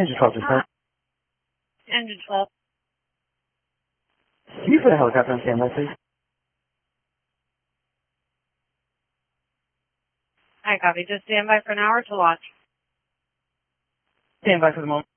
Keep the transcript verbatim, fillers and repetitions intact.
Engine twelve, just Ah. Engine twelve. Can you put a helicopter on standby, please? I copy. Just stand by for an hour to launch. Stand by for the moment.